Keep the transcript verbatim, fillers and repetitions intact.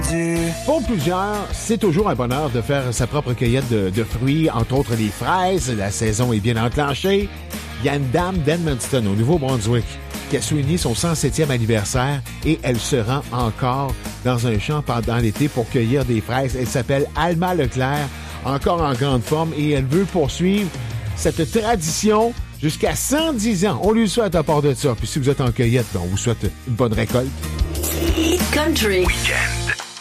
rendu. Pour plusieurs, c'est toujours un bonheur de faire sa propre cueillette de, de fruits, entre autres les fraises. La saison est bien enclenchée. Il y a une dame d'Edmundston, au Nouveau-Brunswick, qui a souligné son cent septième anniversaire et elle se rend encore dans un champ pendant l'été pour cueillir des fraises. Elle s'appelle Alma Leclerc, encore en grande forme, et elle veut poursuivre cette tradition jusqu'à cent dix ans. On lui souhaite à part de ça. Puis si vous êtes en cueillette, ben on vous souhaite une bonne récolte. Country. Week-end.